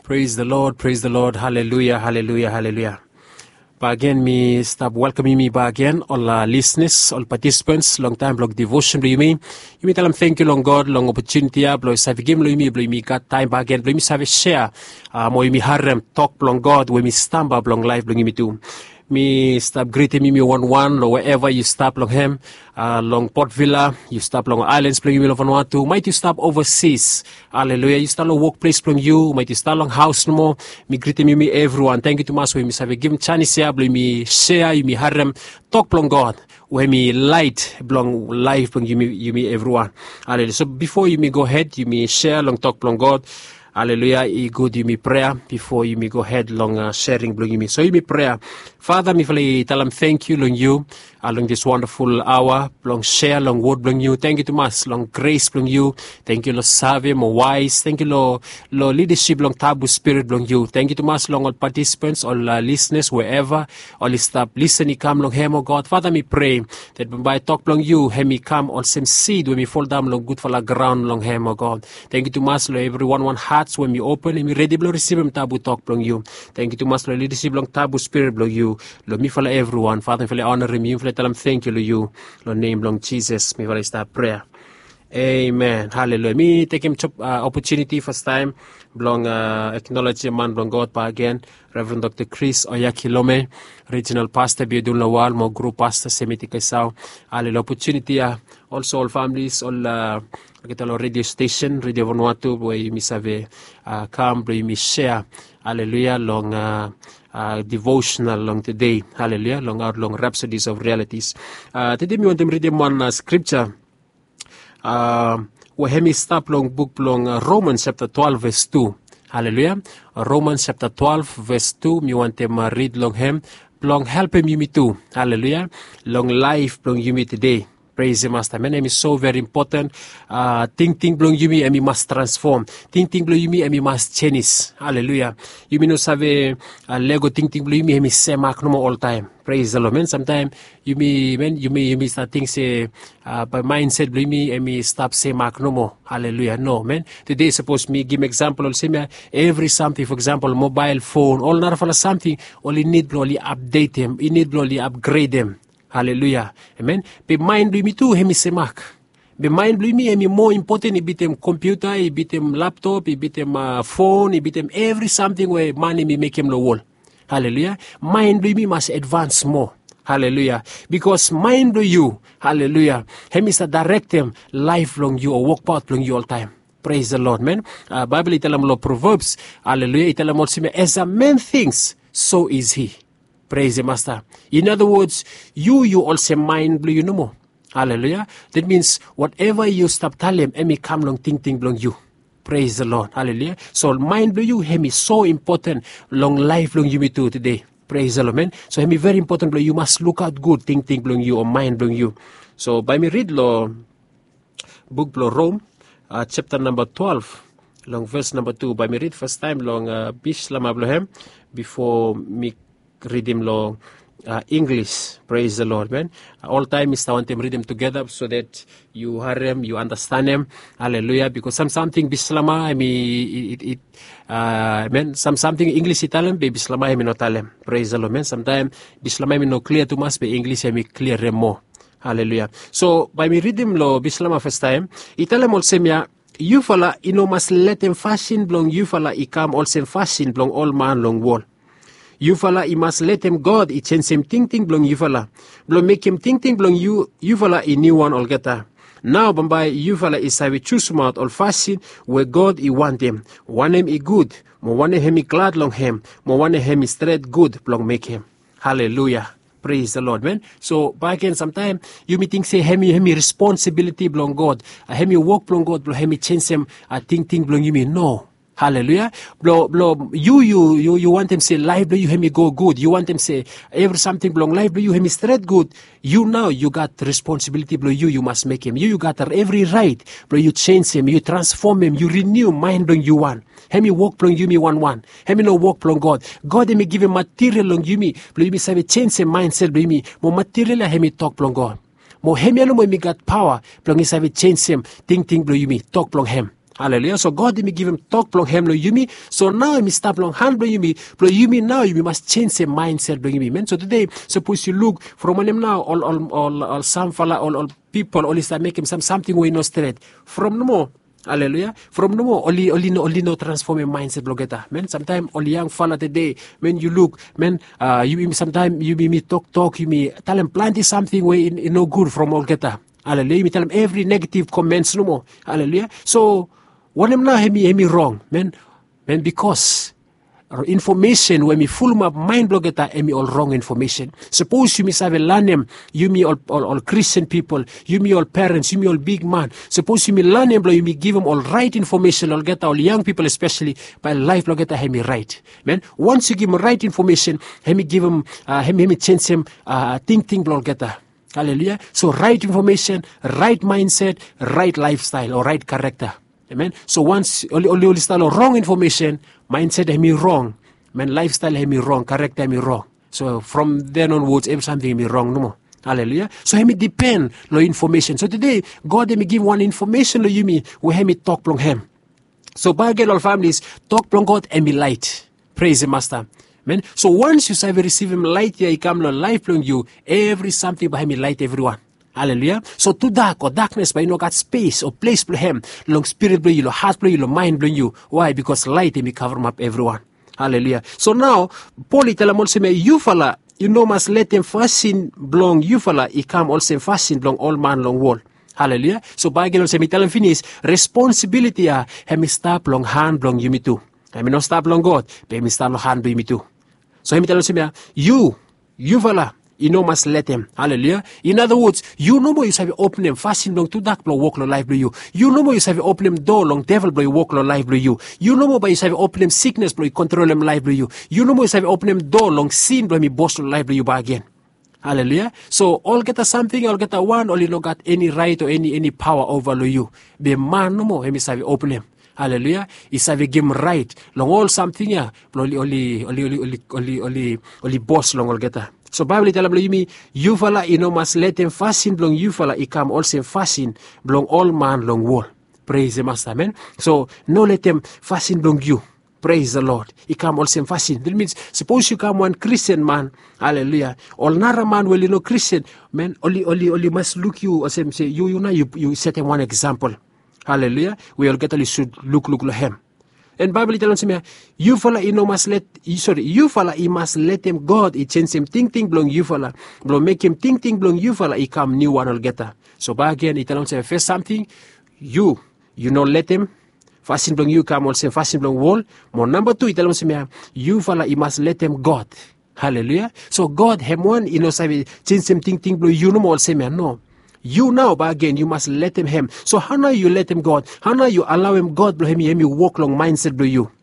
Praise the Lord, hallelujah, hallelujah, hallelujah. Back again, me stop welcoming me back again, all listeners, all participants, long time, long devotion, you me tell them thank you, long God, long opportunity, blow save game, blow me got time back again, blow me save share, mo me harem, talk, long God, when me stumble, long life, blow me too. Me stop greeting me 1-1 or wherever you stop long him, long Port Villa, you stop long islands playing me long 1-2, might you stop overseas, hallelujah, you start long workplace from you, might you start long house no more, me greeting me everyone, thank you too much, when me have given chance here, me share, you me harem, talk long God, when me light, long life, from you me everyone, hallelujah. So before you me go ahead, you me share long talk long God, hallelujah, you good you me prayer before you me go ahead long sharing blong you me. So you me prayer. Father, me tell them thank you long you, along this wonderful hour, long share, long word blong you. Thank you to us, long grace blong you. Thank you, Lord Savvy, more wise. Thank you, Lord leadership, long tabu spirit blong you. Thank you to us, long all participants, all listeners, wherever, all stop listening, come long him, oh God. Father, me pray that when I talk long you, he me come all same seed when me fall down long good for the ground long him, oh God. Thank you to us, Lord, everyone one hearts when me open and me ready to receive him tabu talk long you. Thank you to us, Lord, leadership long tabu spirit blong you. Lord, me follow everyone. Father, me follow honor him. You follow tell him thank you, Lord, you. Lord, name long Jesus. Me follow start prayer. Amen. Hallelujah. Me take him opportunity first time. Belong acknowledge man belong God pa again. Reverend Dr. Chris Oyakilome, Regional Pastor Biodun Lawal, mo group pastor Semiti Kaisao. Hallelujah. Opportunity also all families, all kita lo radio station, Radio Vanuatu, where you miss have come, where you miss share. Hallelujah. Long devotional long today. Hallelujah. Long out long rhapsodies of realities. Today we want to read one scripture. Where we stop long book long Romans chapter 12 verse 2. Hallelujah. Romans chapter 12 verse 2. Me want to read long him. Long help him you me too. Hallelujah. Long life long you me today. Praise the Master. My name is so very important. Think belong you me and we must transform. Think belong you me and we must change. Hallelujah. You may not have a Lego think belong you me and we say mark no more all time. Praise the Lord. Man, sometimes you may start think say by mindset belong me and me stop say mark no more. Hallelujah. No, man. Today suppose me give example or say me every something, for example, mobile phone, all not for something, only need only update them, you need only upgrade them. Hallelujah. Amen. Be mind me too, hemi semak. Be mind me, hemi more important, it them computer, it them laptop, it them phone, it them every something where money me make him the wall. Hallelujah. Mind me must advance more. Hallelujah. Because mind you, hallelujah. Hemi sa direct them lifelong you or walk out long you all time. Praise the Lord, man. Bible it tell them law Proverbs. Hallelujah. It tell them also as a man thinks, so is he. Praise the Master. In other words, you also mind blow you no more. Hallelujah. That means whatever you stop telling him, me come long think belong you. Praise the Lord. Hallelujah. So mind blow you, him is so important. Long life long you me too today. Praise the Lord, man. So him is very important. Blow you must look out good. Think belong you or mind belong you. So by me read law book blow Rome, chapter number 12. Long verse number 2. By me read first time long bish lama blohem before me read him long English. Praise the Lord, man. All time is I want them read them together so that you hear them, you understand them. Hallelujah. Because something bislama, I mean man, something English Italian, be bislama I mean not Italian. Praise the Lord, man. Sometimes bislama I mean no clear to us, be English I mean clear them more. Hallelujah. So by me read them lo bislama first time, Italian also me you fala must let them fashion belong you fala come also fashion belong all man long wall. You fala, you must let him God, it change him thinking belong you fala. Belong make him thinking belong you fala, a new one all geta. Now, Bambai, you fala is have a choose mouth all fashion where God he want him. One him he good, more one him he glad long him, more one him he straight good belong make him. Hallelujah. Praise the Lord, man. So, back again, sometime, you may think, say, hemi responsibility belong God. Hemi work belong God, hemi change him, think belong you mean. No. Hallelujah. You want them say life do you hear me go good. You want them say every something belong life do you hear me straight good. You now you got responsibility blow you must make him. You got every right. Bro, you change him, you transform him, you renew mind belong you want. Hear me walk belong you me one. Hear me no walk belong God. God me give him material belong you me. Blow you me say change him mindset belong me. More material hear me talk belong God. More hear me no more me got power belong you say change him. Think belong you me talk belong him. Hallelujah. So God me give him talk plong hem lo yumi. So now me stop long hand lo yumi now you must change the mindset lo yumi. Man. So today suppose you look from him now all some fella all people all is that make him something we no straight from no more. Hallelujah. From no more only no transform your mindset blogeta. Man, sometimes only young fella today, when you look, man, you sometimes you me talk, you me tell them plenty something way in no good from all geta. Hallelujah. You me tell them every negative comments no more. Hallelujah. So what am now me wrong, man, because information when me full my mind blogeta and me all wrong information. Suppose you me have a learn you me all Christian people, you me all parents, you me all big man. Suppose you me learn them, you me give them all right information, all get all young people especially by life blogeta me right. Man, once you give them right information, me give them me change them think blogeta. Hallelujah. So right information, right mindset, right lifestyle or right character. Amen. So once only style wrong information, mindset me wrong, man, lifestyle me wrong, character me wrong. So from then onwards, everything me wrong no more. Hallelujah. So me depend on information. So today, God me give one information to you me, we me talk plong him. So by all families, talk plong God and me light. Praise the Master. Man. So once you say receive him light, he come long life long you, every something by me light everyone. Hallelujah. So to dark or darkness, but you know got space or place for him, long spirit blow you, long heart blow you, long mind blow you. Why? Because light may cover up everyone. Hallelujah. So now, Paul tell him also, you fella, you know must let him fasting belong you fella, he come also fasting belong all man long wall. Hallelujah. So by also me tell him finish, responsibility me stop long hand belong you me too. I mean not stop long God, but me stop long hand be me too. So me tell him, you fella, you know must let him. Hallelujah. In other words, you know more you have open him fasting long to dark blow walk long life blow you. You know more you have open him door long devil blow walk long life blow you. You know more by you have open him sickness blow control him life blow you. You know more you have open him door long sin blow me boss long life blow you back again. Hallelujah. So all get a something, all get a one, all you no got any right or any power over you. Be man no more, him is have open him. Hallelujah. Is have give him right. Long all something yeah. Only boss long all get a. So Bible tell me, you fella, you know, must let him fasting belong you fella, he come also fasting belong all man long wall. Praise the Master, amen. So no let him fasting belong you. Praise the Lord. He come also fasting. That means suppose you come one Christian man, hallelujah. All another man will you know Christian, man, only must look you or say you know you set him one example. Hallelujah. We all get only should look him. And Bible tells me, you fella, you know, must let, you fella, he must let him God, he change him think belong you fella, belong make him think belong you fella, he come new one will get her. So back again, he tells me, first something, you know, let him, fasting belong you come also, fasting belong wall. More number two, he tells me, you fella, he must let him God. Hallelujah. So God, him one, you know, say, change him think belong you no more, say me, no. You now, but again, you must let him. So how now you let him God? How now you allow him God, blow him you walk long mindset, blow you.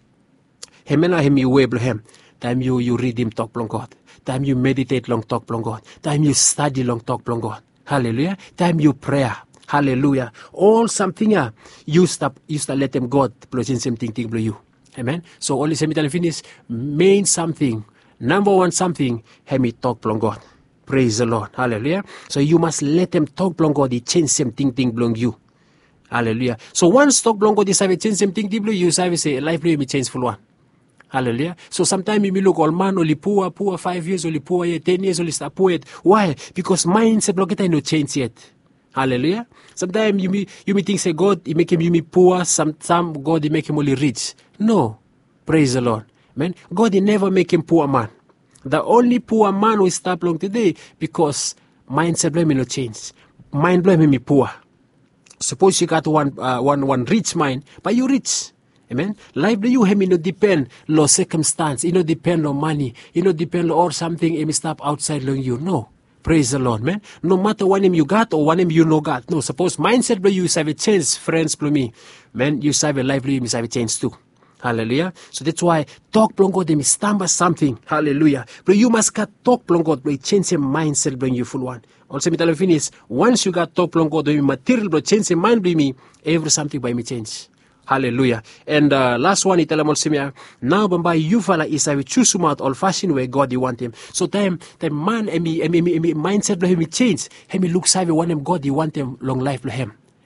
Him and him you way, blow him. Time you read him talk long God. Time you meditate long talk long God. Time you study long talk long God. Hallelujah. Time you prayer. Hallelujah. All something you stop let him God, blow him thing blow you. Amen. So only semi finish main something. Number one something, him talk long God. Praise the Lord. Hallelujah. So you must let them talk belong God, they change something belong you. Hallelujah. So once talk belong God, they say change something belong you, say life will be changed for one. Hallelujah. So sometimes you look all man only poor 5 years, only poor 10 years, only start poor. Why? Because mindset block it no change yet. Hallelujah. Sometimes you may think say God, he make him you me poor, some God he make him only rich. No. Praise the Lord. Man, God he never make him poor man. The only poor man will stop long today because mindset blame no change. Mind blame me poor. Suppose you got one rich mind, but you rich. Amen. Life you him no depend on circumstance, it no depend on money, it no depend on something it stop outside long you. No. Praise the Lord, man. No matter what name you got or what name you no got. No, suppose mindset you have a change, friends for me. Man, you have a life you have a change too. Hallelujah. So that's why talk plong God, they stumble something. Hallelujah. But you must got talk plong God, but change your mindset, bring you full one. Also, me tell finish. Once you got talk plong God, the material, but change your mind, bring me every something by me change. Hallelujah. And last one, he tell him also me, now by you fella is I will choose him out all fashion where God you want him. So time man, me mindset, bring me change. He me looks I want him God, you want him long life for him.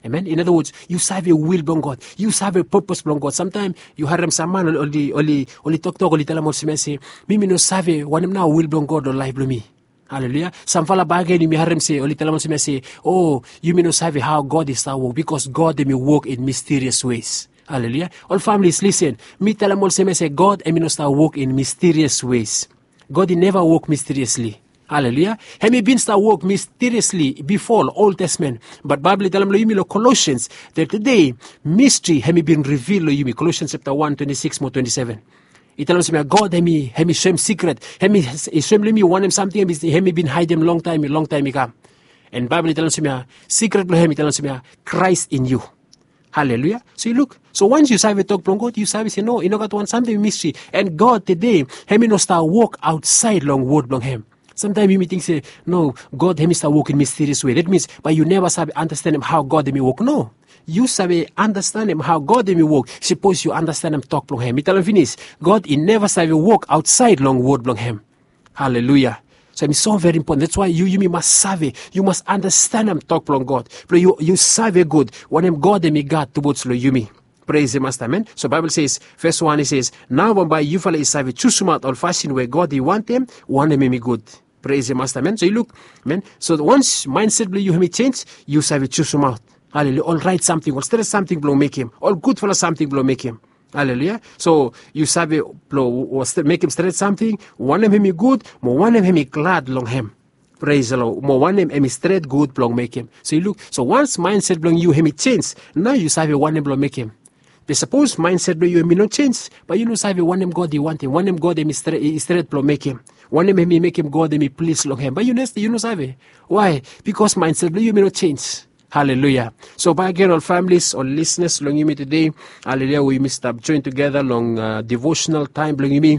Amen. In other words, you serve a will belong God. You serve a purpose belong God. Sometimes you harem saman oli talk oli tell mo say, mimi no serve one now will belong God or life belong me. Hallelujah. Some fala bagay ni mi harem say oli tell mo say, oh, you may not serve how God is our work because God may work in mysterious ways. Hallelujah. All families, listen. Me tell them all say God may not start work in mysterious ways. God never work mysteriously. Hallelujah. He may been start work mysteriously before Old Testament. But Bible tell them Colossians that today mystery he may been revealed to you. Colossians chapter 1, 26 more 27. It tells me God he may show him secret. He may show me want him something. He may been hide him long time come. And Bible tells me secret he tells me Christ in you. Hallelujah. So you look. So once you serve a talk from God, you serve say no, you know God want something mystery. And God today, he may not start walk outside long word long him. Sometimes you may think say, no, God he may start walk in mysterious way. That means, but you never sabe understand him how God may walk. No. You sabe understand him how God may walk. Suppose you understand him talk from him. Me tell him finish. God he never sabe walk outside long word from him. Hallelujah. So it's so very important. That's why you must serve. You must understand him talk from God. But you serve God. When him God and me God towards you me. Praise the Master. Amen. So Bible says, verse 1 it says, now by you fala is serve choose smart or fashion where God he want them me good. Praise the Master. Amen. So you look, amen. So once mindset you me change, you serve choose smart. Hallelujah. All right something, or stress something blow make him. All good for something blow make him. Hallelujah. So you serve or make him stress something, one of him be good, more one of him be glad long him. Praise the Lord. More one him straight good blow make him. So you look, so once mindset blow you him change, now you serve one him blow make him. But suppose mindset blow you him not change, but you know serve one him God he want him, one him God him straight blow make him. One him make him God him please long him. But you know serve. Why? Because mindset blow you may not change. Hallelujah. So by again, all families, all listeners, long you me today, hallelujah, we must have joined together long devotional time, long you me.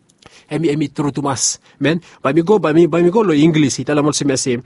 Emi true to us, man. By me go lo English. It also me say,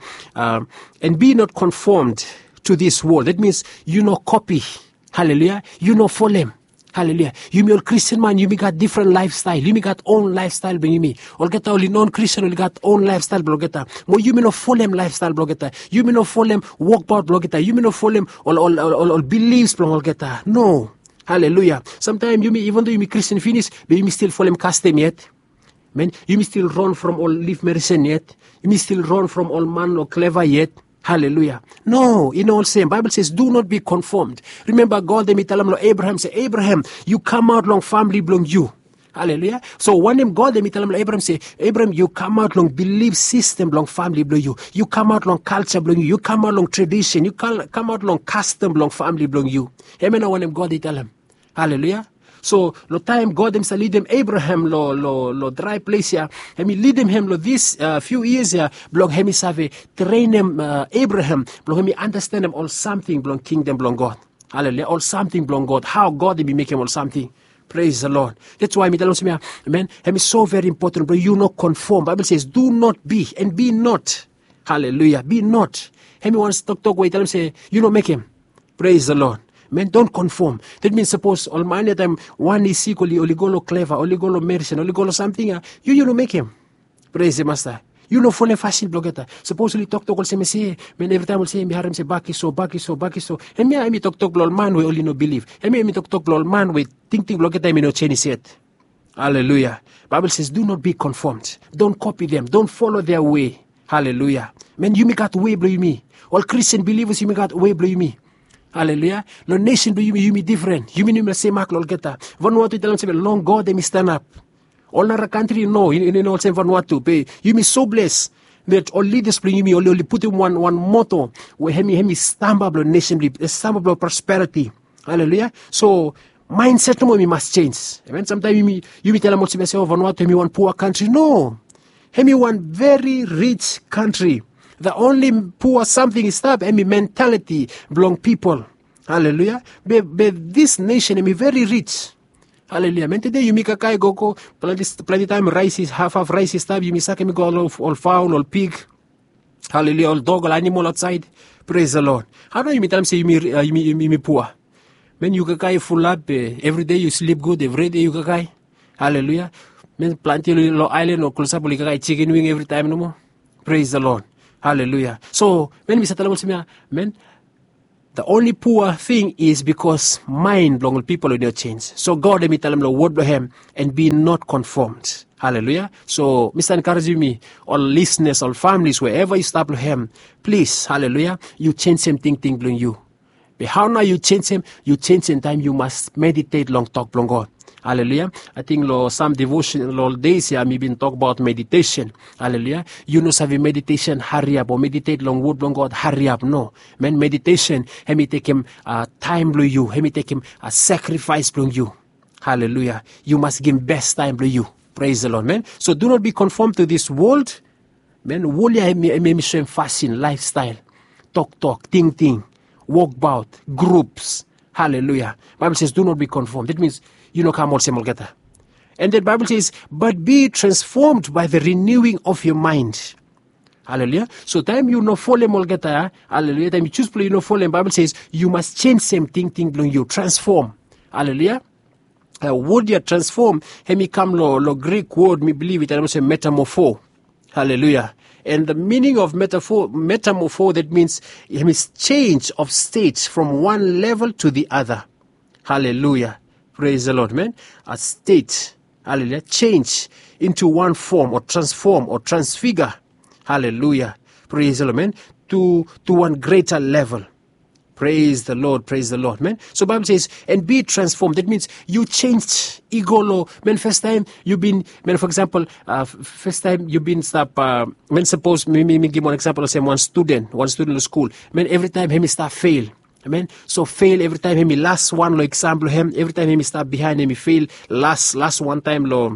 and be not conformed to this world. That means you no copy. Hallelujah. You no follow them. Hallelujah. You me all Christian man, you me got different lifestyle. You me got own lifestyle, bring me. Or get only non-Christian, you got own lifestyle, blogeta. Mo you me no follow them lifestyle, blogeta. You me no follow them walk about, blogeta. You me no follow them all beliefs, blogeta. No. Hallelujah. Sometimes you me, even though you me Christian finish, but you me still follow them custom yet. Man, you me still run from all leaf medicine yet. You me still run from all man or clever yet. Hallelujah. No, in all same. Bible says, do not be conformed. Remember God, they tell him, Abraham, say, Abraham, you come out long family belong you. Hallelujah. So one name God, they tell him, Abraham, say, Abraham, you come out long belief system long family belong you. You come out long culture belong you. You come out long tradition. You come out long custom long family belong you. Amen. One name God, they tell him. Hallelujah. So, lo time God himself lead them Abraham lo dry place here. He lead him lo this few years here. Belong him save train him Abraham. Belong him understand him all something belong kingdom belong God. Hallelujah. All something belong God. How God he be make him all something. Praise the Lord. That's why me tell him, amen. Him is so very important, but you not conform. Bible says, do not be and be not. Hallelujah. Be not. Him wants to talk way. Tell him say, you not make him. Praise the Lord. Man, don't conform. That means suppose all many time one is sick, only go clever, only go medicine, only go something. You know make him. Praise the Master. You know follow fashion blogger. Suppose only talk all say, man every time will say me haram say back is so. And me I me talk all man we only no believe. And me talk all man we think blogger me no change yet. Hallelujah. Bible says do not be conformed. Don't copy them. Don't follow their way. Hallelujah. Man, you make got way blow me. All Christian believers you make got way blow me. Hallelujah. No nation do you me different. You mean say mak lol geta. Vanuatu tell them long God they me stand up. All our country no in all same Vanuatu. Pay you me so blessed that all leaders bring you me only put in one motto where hemi stumble nation stumble prosperity. Hallelujah. So mindset no me must change. Amen. Sometimes you me tell them say Vanuatu me one poor country. No. Hemi one very rich country. The only poor something is that and mentality belong people. Hallelujah. But this nation is very rich. Hallelujah. Man, today you make a guy go plenty time rice is half rice is tab. You make me go all fowl, all pig. Hallelujah. All dog, all animal outside. Praise the Lord. How do you tell them say you me poor? Man, you guy full up every day you sleep good every day you guy. Hallelujah. Man, plenty lo island or kulsa buli guy chicken wing every time no more. Praise the Lord. Hallelujah. So, when we say, man, The only poor thing is because mind belong people in your change. So God let me tell them the word to him and be not conformed. Hallelujah. So Mr. encouraging me, all listeners, all families, wherever you stop to him, please, hallelujah, you change something in you. But how now you change him? You change in time you must meditate long talk long God. Hallelujah. I think some devotion all days here me been talk about meditation. Hallelujah. You know have meditation, hurry up, or meditate long word long God, hurry up. No. Man, meditation, let me take him time blue you. Let me take him a sacrifice blue you. Hallelujah. You must give him best time blue you. Praise the Lord, man. So do not be conformed to this world. Man, me show him fashion, lifestyle. Talk, ting, walk about, groups. Hallelujah. Bible says, do not be conformed. That means, you know, come on, Semolgata. And the Bible says, but be transformed by the renewing of your mind. Hallelujah. So time you know follow Molgata, hallelujah. Time you choose play, you know follow. Bible says, you must change same thing you transform. Hallelujah. Word you transform, he come lo Greek word, me believe it, I say metamorpho. Hallelujah. And the meaning of metamorpho, that means it means change of states from one level to the other. Hallelujah. Praise the Lord, man. A state, hallelujah, change into one form or transform or transfigure. Hallelujah. Praise the Lord, man. To one greater level. Praise the Lord, man. So Bible says, and be transformed. That means you changed ego law. Man, first time you've been, man, for example, first time you've been stop, man, suppose, me give one example of say one student in school. Man, every time he start fail. Amen. So fail every time he last one lo example him. Every time he start behind him, he fail last one time lo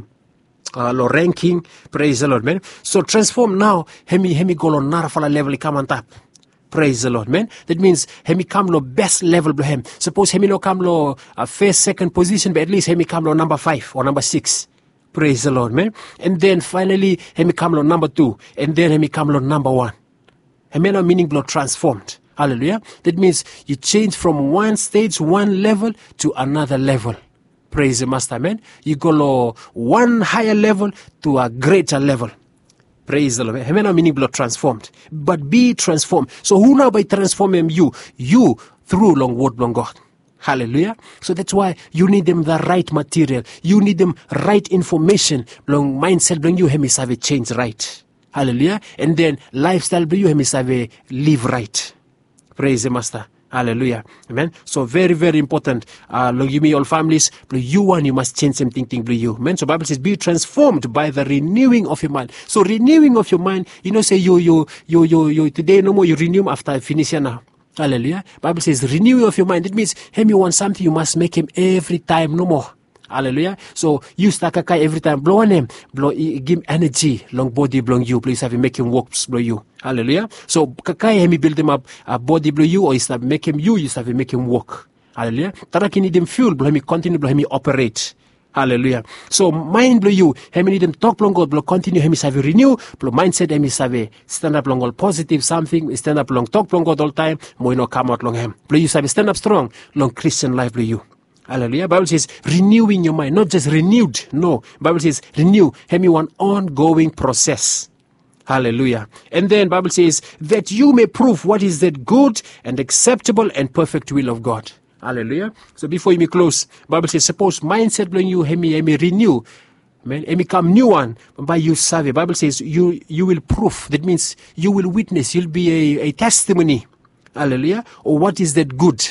ranking. Praise the Lord, man. So transform now. Hemi go lo narfala level come on top. Praise the Lord, man. That means hemi come lo best level to him. Suppose hemi no come lo first, second position, but at least hemi come lo number 5 or number 6. Praise the Lord, man. And then finally hemi come lo number 2, and then hemi come lo number 1. Hemi no meaning lo transformed. Hallelujah. That means you change from one stage, one level to another level. Praise the Master, man. You go lo one higher level to a greater level. Praise the Lord. Amen. Meaning blood transformed. But be transformed. So who now by transforming you? You through long word, long God. Hallelujah. So that's why you need them the right material. You need them right information. Long mindset, long you have a change right. Hallelujah. And then lifestyle, you have a live right. Praise the Master. Hallelujah. Amen. So very, very important. You me all families, you must change something you. Amen. So Bible says, be transformed by the renewing of your mind. So renewing of your mind, you know, say you today no more, you renew after I finish here now. Hallelujah. Bible says, renewing of your mind. It means him you want something, you must make him every time no more. Hallelujah. So you start kakai every time, blow on him, give energy, long body blow you, please have him make him work, blow you. Hallelujah. So kakai him build him up a body blow you, or you start make him you start make him work. Hallelujah. Taraki need him fuel, blow him continue, blow him operate. Hallelujah. So mind blow you, him need him talk long God, blow continue, him have renew, blow mindset, him have stand up long all positive something, stand up long talk long God all time, more no come out long him. Blow you have stand up strong, long Christian life blow you. Hallelujah. Bible says renewing your mind, not just renewed. No. Bible says renew. Have you one ongoing process. Hallelujah. And then Bible says that you may prove what is that good and acceptable and perfect will of God. Hallelujah. So before you may close, Bible says suppose mindset when you have me renew. Amen. And become new one by you survey. Bible says you will prove. That means you will witness. You'll be a testimony. Hallelujah. Or what is that good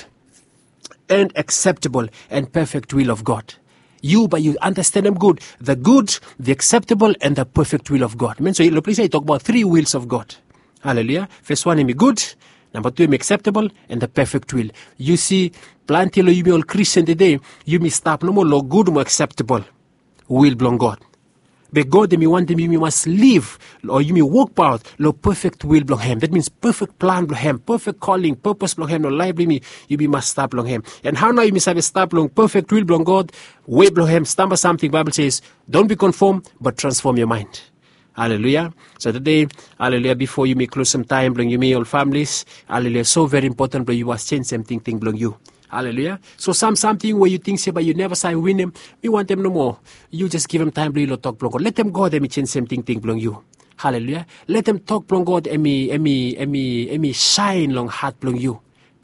and acceptable and perfect will of God. You understand them good, the acceptable, and the perfect will of God. So please I talk about 3 wills of God. Hallelujah. First one, good. Number 2, acceptable, and the perfect will. You see, plenty of you be all Christian today, you may stop no more good, more acceptable will belong God. But God, you want them, you must live, or you may walk out, the perfect will belong Him. That means perfect plan belong Him, perfect calling, purpose belong Him, no life belong me, you must stop belong Him. And how now you must have a stop belong, perfect will belong God, way belong Him, stumble something, Bible says, don't be conformed, but transform your mind. Hallelujah. So today, hallelujah, before you may close some time, belong you may all families, hallelujah, so very important, but you must change something belong you. Hallelujah. So something where you think, say, but you never say win them, we want them no more. You just give them time to talk belong God. Let them go, them change something belong you. Hallelujah. Let them talk belong God, emi shine long heart belong you.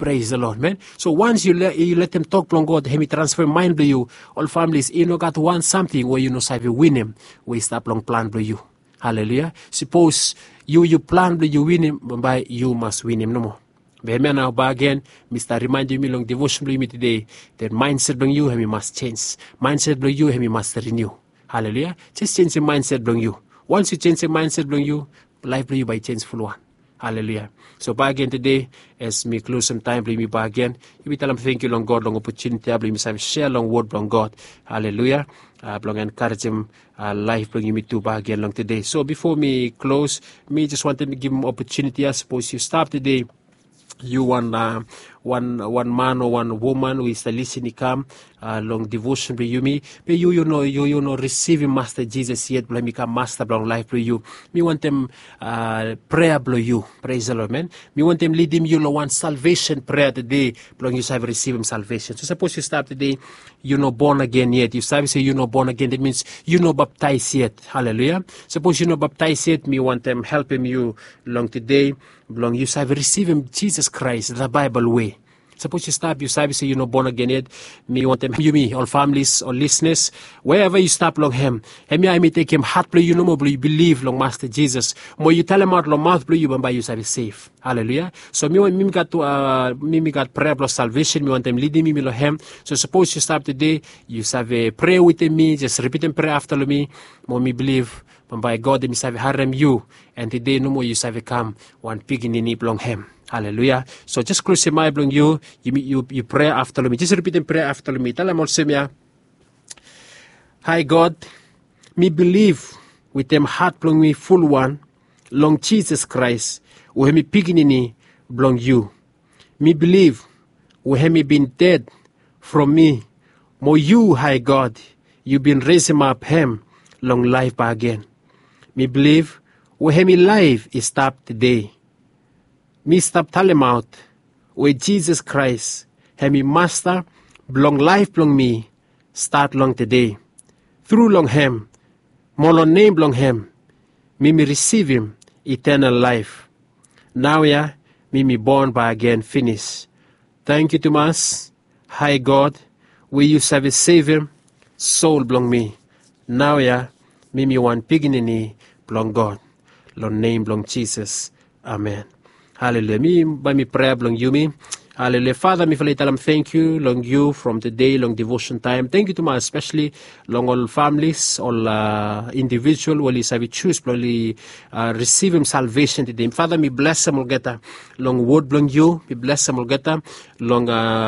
Praise the Lord, man. So once you let them talk, long God, Hemi transfer mind to you. All families, you know, got want something where you know, say you win him, we stop long plan to you. Hallelujah. Suppose you plan to you win him, but you must win him no more. But now again, Mr. Remind me long devotion to me today that mindset on you, Hemi must change. Mindset on you, Hemi must renew. Hallelujah. Just change the mindset on you. Once you change the mindset on you, life to you by change full one. Hallelujah. So back again today, as me close some time, bring me back again. You be tell them thank you, long God, long opportunity, bring me some share long word, long God. Hallelujah. Long encourage him, life bringing me to back again long today. So before me close, me just wanted to give him opportunity. I suppose you stop today. You one man or one woman who is listening come long devotion to you me. But you know receiving Master Jesus yet let me come master long life to you. Me want them prayer blow you. Praise the Lord, man. Me want them lead him you one salvation prayer today. Long you have receive him salvation. So suppose you start today, you know born again yet. You say you know born again, that means you know baptized yet. Hallelujah. Suppose you know baptized yet, me want them helping you long today. Long you say receive him Jesus Christ, the Bible way. Suppose you stop, you say you know born again yet. Me want them you me, all families, all listeners, wherever you stop long him. And me I may take him heart play you no more you believe long Master Jesus. More you tell him out long mouth play you by you say safe. Hallelujah. So me got to me got prayer plus salvation, me want them leading me long him. So suppose you stop today, you say pray with me, just repeat and pray after me. More me believe. By God, me say harem you, and today no more you say come one pig in the long him. Hallelujah. So just close your mind on you pray after me. Just repeat and pray after me. Tell them also me. Hi God, me believe with them heart blong me full one, long Jesus Christ, who have me piginini blong you. Me believe who have me been dead from me. More you, hi God, you been raising up him long life back again. Me believe where me life is stopped today. Me stop telling out where Jesus Christ, have me master, long life long me, start long today. Through long him, more long name long him, me receive him eternal life. Now me born by again finish. Thank you to us, high God, where you serve Savior, soul belong me. Now me one piginini belong God. Long name belong Jesus. Amen. Hallelujah. Me by me prayer belong you me. Hallelujah. Father, me tell them thank you, long you from today, long devotion time. Thank you to my especially long all families, all individual, well, is I choose, probably receive him salvation today. Father, me bless them all get long word long you, me bless them all get long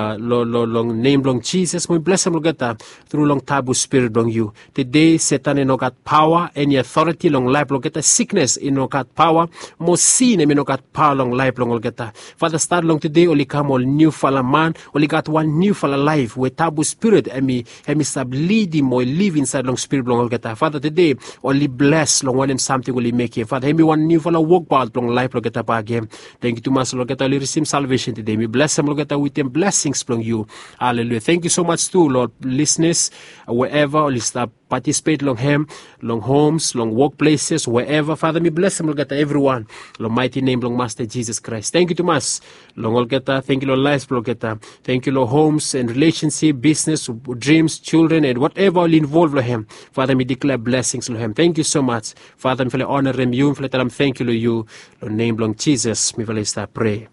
long name long Jesus, me bless them all get through long taboo spirit long you. Today, Satan in no got power, any authority long life long get sickness in no got power, more sin in no got power long life long all get. Father, start long today, only come all new fella man, only got one new fella life with taboo spirit and me stop leading or live inside long spirit long get. Father, today only bless long one him something will make him. Father, me one new fella walk out long life long get up again. Thank you to my Lord, get only receive salvation today. Me bless him, Lord, get with them blessings from you. Hallelujah. Thank you so much too, Lord, listeners, wherever only stop participate long him, long homes, long workplaces, wherever. Father, me bless them, Lord, get everyone. Long mighty name, long Master Jesus Christ. Thank you to us, long all get. Thank you, Lord, lives, Lord, get. Thank you, Lord, homes and relationship, business, dreams, children, and whatever will involve Lord him. Father, me declare blessings, Lord him. Thank you so much, Father. Me feel honor him, you, me tell him thank you, Lord, you, Lord, name, long Jesus. Me feel start pray.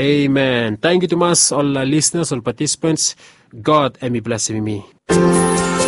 Amen. Thank you to us, all listeners, all participants. God, and me bless me.